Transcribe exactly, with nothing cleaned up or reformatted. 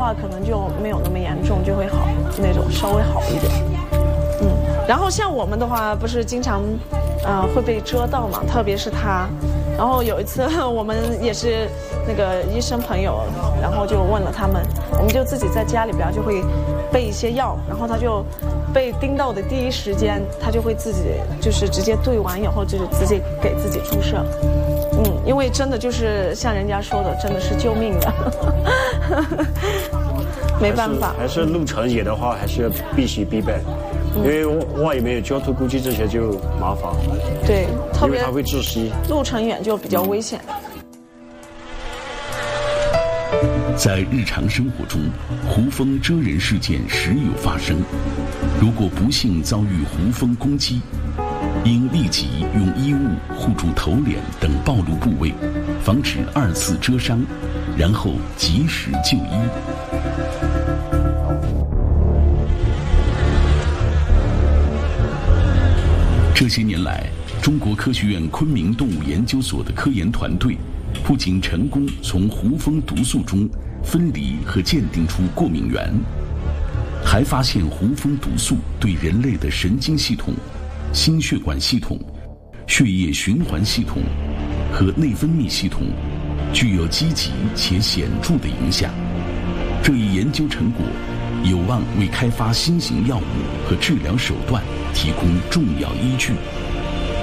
话，可能就没有那么严重，就会好那种稍微好一点。嗯，然后像我们的话，不是经常，呃，会被蛰到嘛，特别是他。然后有一次我们也是那个医生朋友，然后就问了他们，我们就自己在家里边就会备一些药，然后他就被叮到的第一时间，他就会自己就是直接兑完以后就是直接给自己注射。嗯，因为真的就是像人家说的，真的是救命的。没办法， 还是路程远的话，还是要必须必备。因为万一没有交通工具，这些就麻烦。 对，特别因为它会窒息， 路程远就比较危险。 在日常生活中，胡蜂蛰人事件时有发生。如果不幸遭遇胡蜂攻击，应立即用衣物护住头脸等暴露部位，防止二次蛰伤，然后及时就医。这些年来，中国科学院昆明动物研究所的科研团队不仅成功从胡蜂毒素中分离和鉴定出过敏源，还发现胡蜂毒素对人类的神经系统、心血管系统、血液循环系统和内分泌系统具有积极且显著的影响。这一研究成果有望为开发新型药物和治疗手段提供重要依据。